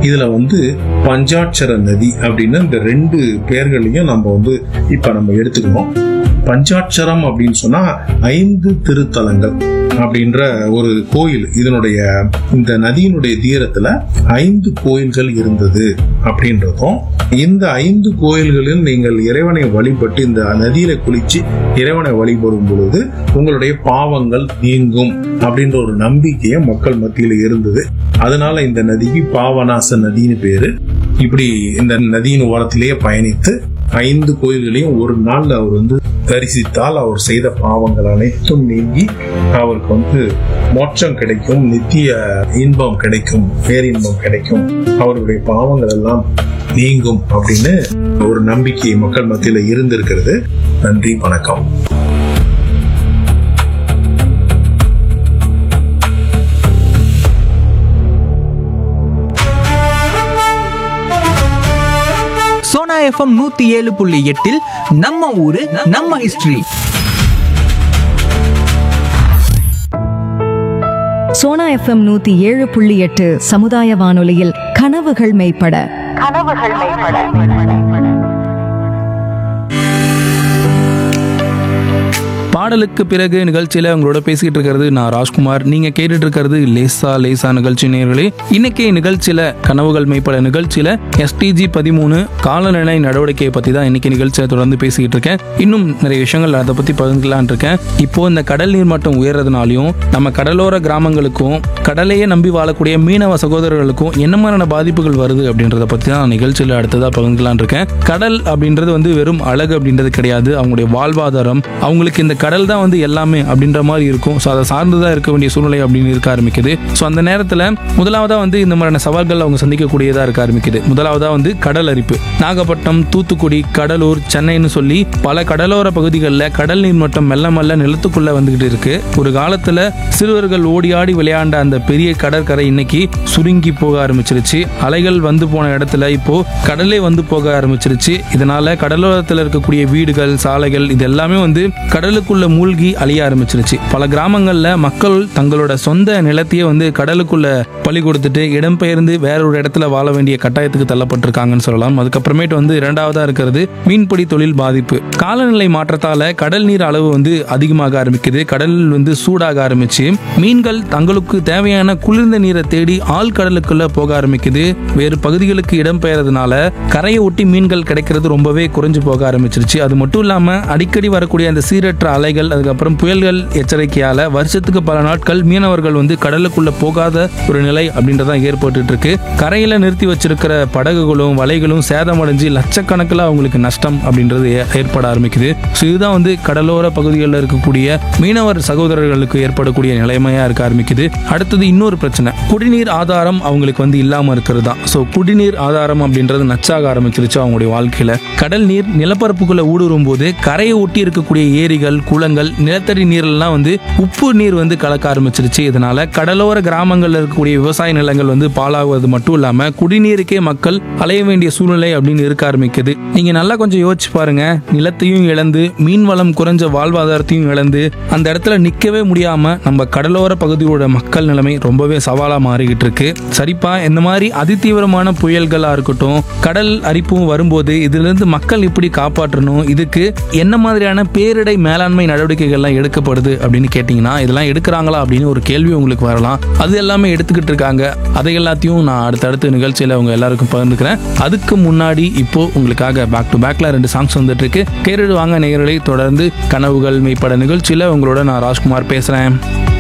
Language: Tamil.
இதுல பஞ்சாட்சர நதி அப்படின்னு இந்த 2 பெயர்களையும் நம்ம எடுத்துக்கணும். பஞ்சாட்சரம் அப்படின்னு சொன்னா 5 திருத்தலங்கள் அப்படின்ற ஒரு கோயில். இந்த நதியினுடைய தீரத்துல 5 கோயில்கள் இருந்தது அப்படின்றதும், இந்த 5 கோயில்களில் நீங்கள் இறைவனை வழிபட்டு இந்த நதியில குளிச்சு இறைவனை வழிபடும் பொழுது உங்களுடைய பாவங்கள் நீங்கும் அப்படின்ற ஒரு நம்பிக்கைய மக்கள் மத்தியில இருந்தது. அதனால இந்த நதிக்கு பாவநாச நதின்னு பேரு. இப்படி இந்த நதியின் ஓரத்திலேயே பயணித்து 5 கோயில்களையும் ஒரு நாள்ல அவர் தரிசித்தால் அவர் செய்த பாவங்கள் அனைத்தும் நீங்கி அவருக்கு மோட்சம் கிடைக்கும், நித்திய இன்பம் கிடைக்கும், பேரின்பம் கிடைக்கும், அவருடைய பாவங்கள் எல்லாம் நீங்கும் அப்படின்னு ஒரு நம்பிக்கை மக்கள் மத்தியில இருந்திருக்கிறது. நன்றி, வணக்கம். சோனா FM 107.8 நம்ம ஊரு நம்ம ஹிஸ்டரி. சோனா FM 107.8 சமுதாய வானொலியில் கனவுகள் மெய்ப்பட. பாடலுக்கு பிறகு நிகழ்ச்சியில உங்களோட பேசிக்கிட்டு இருக்கிறது நான் ராஜ்குமார். நீங்க கேட்டுட்டு இருக்கிறது லேசா நிகழ்ச்சி நேயர்களே. இன்னைக்கு நிகழ்ச்சியில கனவுகள் மெய்ப்பட நிகழ்ச்சியில SDG 13 காலநிலை நடவடிக்கையை பத்தி தான் இன்னைக்கு நிகழ்ச்சியை தொடர்ந்து பேசிக்கிட்டு இருக்கேன். இன்னும் நிறைய விஷயங்கள் அதை பத்தி பகிர்ந்துக்கலான் இருக்கேன். இப்போ இந்த கடல் நீர் மட்டம் உயர்றதுனாலையும் நம்ம கடலோர கிராமங்களுக்கும் கடலையே நம்பி வாழக்கூடிய மீனவ சகோதரர்களுக்கும் என்ன மாதிரியான பாதிப்புகள் வருது அப்படின்றத பத்தி தான் நிகழ்ச்சியில அடுத்ததா பகிர்ந்துக்கலான் இருக்கேன். கடல் அப்படின்றது வெறும் அழகு அப்படின்றது கிடையாது. அவங்களுடைய வாழ்வாதாரம், அவங்களுக்கு இந்த கடல் தான் எல்லாமே அப்படின்ற மாதிரி இருக்கும். ஸோ அதை சார்ந்துதான் இருக்க வேண்டிய சூழ்நிலை அப்படின்னு இருக்க ஆரம்பிக்குது. ஸோ அந்த நேரத்தில் முதலாவதா இந்த மாதிரியான சவால்கள் அவங்க சந்திக்கக்கூடியதா இருக்க ஆரம்பிக்குது. முதலாவதா கடல் அரிப்பு. நாகப்பட்டினம், தூத்துக்குடி, கடலூர், சென்னைன்னு சொல்லி பல கடலோர பகுதிகளில் கடல் நீர் மட்டம் மெல்ல மெல்ல நிலத்துக்குள்ள வந்துகிட்டு இருக்கு. ஒரு காலத்துல சிறுவர்கள் ஓடி ஆடி விளையாண்ட அந்த பெரிய கடற்கரை இன்னைக்கு சுருங்கி போக ஆரம்பிச்சிருச்சு. அலைகள் போன இடத்துல இப்போ கடலே போக ஆரம்பிச்சிருச்சு. இதனால கடலோரத்தில் இருக்கக்கூடிய வீடுகள், சாலைகள் இது எல்லாமே கடலுக்குள்ள மூழ்கி அழிய ஆரம்பிச்சிருச்சு. பல கிராமங்கள்ல மக்கள் தங்களோட சொந்த நிலத்தையே கடலுக்குள்ள பலி கொடுத்துட்டு இடம்பெயர்ந்து வேற ஒரு இடத்துல வாழ வேண்டிய கட்டாயத்துக்கு தள்ளப்பட்டிருக்காங்கன்னு சொல்லலாம். அதுக்கப்புறமேட்டு இரண்டாவதா இருக்கிறது மீன்பிடி தொழில் பாதிப்பு. காலநிலை மாற்றத்தால கடல் நீர் அளவு அதிகமாக ஆரம்பிக்குது. கடல் சூடாக ஆரம்பிச்சு மீன்கள் தங்களுக்கு தேவையான குளிர்ந்த நீரை தேடி ஆழ்கடலுக்குள்ள போக ஆரம்பிக்குது. வேறு பகுதிகளுக்கு இடம்பெயர்றதுனால கரையை ஒட்டி மீன்கள் கிடைக்கிறது ரொம்பவே குறைஞ்சு போக ஆரம்பிச்சிருச்சு. அது மட்டும் இல்லாம அடிக்கடி வரக்கூடிய அந்த சீரற்ற அலைகள், அதுக்கப்புறம் புயல்கள் எச்சரிக்கையால வருஷத்துக்கு பல நாட்கள் மீனவர்கள் கடலுக்குள்ள போகாத ஒரு நிலை அப்படின்றதான் ஏற்பட்டு இருக்கு. கரையில நிறுத்தி வச்சிருக்கிற படகுகளும் வலைகளும் சேதமடைஞ்சு லட்சக்கணக்கில் அவங்களுக்கு நஷ்டம் அப்படின்றது ஏற்பட ஆரம்பிக்குது. ஸோ இதுதான் கடலோர பகுதிகளில் இருக்கக்கூடிய மீனவர் சகோதரர்களுக்கு ஏற்படக்கூடிய நிலைமையா இருக்க ஆரம்பிக்குது. அடுத்தது இன்னொரு பிரச்சனை, குடிநீர் ஆதாரம் அவங்களுக்கு இல்லாம இருக்கிறது தான். ஸோ குடிநீர் ஆதாரம் அப்படின்றது நச்சாக ஆரம்பிச்சிருச்சு அவங்களுடைய வாழ்க்கையில. கடல் நீர் நிலப்பரப்புக்குள்ள ஊடுருவும் போது கரையை ஒட்டி இருக்கக்கூடிய ஏரிகள், குளங்கள், நிலத்தடி நீரெல்லாம் உப்பு நீர் கலக்க ஆரம்பிச்சிருச்சு. இதனால கடலோர கிராமங்கள்ல இருக்கக்கூடிய விவசாய நிலங்கள் பாழாகுவது மட்டும் இல்லாம குடிநீருக்கே மக்கள் அலைய வேண்டிய சூழ்நிலை அப்படின்னு இருக்க ஆரம்பிக்குது. நீங்க நல்லா கொஞ்சம் யோசிச்சு பாருங்க. நிலத்தையும் இழந்து, மீன் வளம் குறைஞ்ச வாழ்வாதாரத்தையும் இழந்து அந்த இடத்துல நிக்கவே முடியாம நம்ம கடலோர பகுதியோட மக்கள் நிலைமை ரொம்பவே சவாலா மாறிக்கிட்டு இருக்கு. சரிப்பா, இந்த மாதிரி அதிதீவிரமான புயல்களா இருக்கட்டும், கடல் அரிப்பும் வரும்போது இதுல இருந்து மக்கள் இப்படி காப்பாற்றணும், இதுக்கு என்ன மாதிரியான பேரிடை மேலாண்மை நடவடிக்கைகள்லாம் எடுக்கப்படுது அப்படின்னு கேட்டீங்கன்னா, இதெல்லாம் எடுக்கிறாங்களா அப்படின்னு ஒரு கேள்வி உங்களுக்கு வரலாம். அது எல்லாமே எடுத்துக்கிட்டு இருக்காங்க. அதை எல்லாத்தையும் நான் அடுத்தடுத்த நிகழ்ச்சியில உங்க எல்லாருக்கும் பகிர்ந்துக்கிறேன். அதுக்கு முன்னாடி இப்போ உங்களுக்காக பேக் டு பேக்ல 2 சாங்ஸ் வந்துட்டு இருக்கு. கேட்டுட்டு வாங்க நேயர்களை. தொடர்ந்து கனவுகள் மெய்ப்பட நிகழ்ச்சியில உங்களோட நான் ராஜ்குமார் பேசுறேன்.